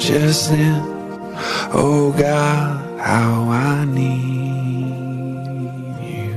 just then. Oh God, how I need you.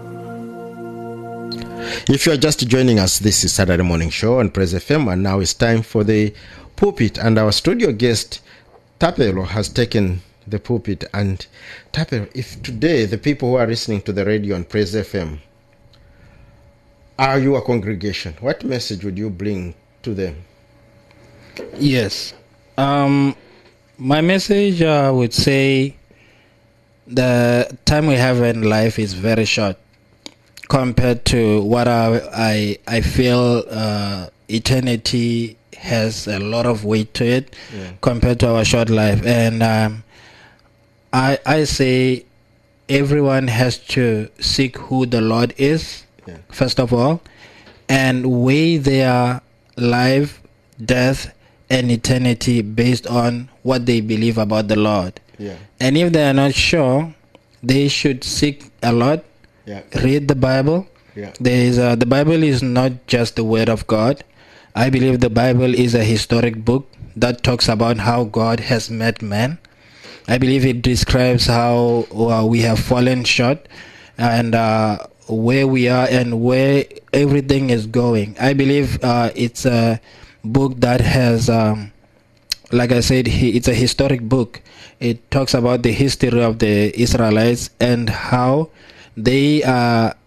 If you are just joining us, this is Saturday Morning Show on Praise FM, and now it's time for the pulpit, and our studio guest Tapelo has taken the pulpit. And Tapelo, if today the people who are listening to the radio on Praise FM are you a congregation, what message would you bring to them? Yes. My message would say the time we have in life is very short compared to what I feel eternity has a lot of weight to it compared to our short life. And I say everyone has to seek who the Lord is, first of all, and weigh their life, death, and eternity based on what they believe about the Lord. And if they are not sure, they should seek a lot, read the Bible. The Bible is not just the Word of God. I believe the Bible is a historic book that talks about how God has met man. I believe it describes how we have fallen short and where we are and where everything is going. I believe it's a book that has, like I said, it's a historic book. It talks about the history of the Israelites and how they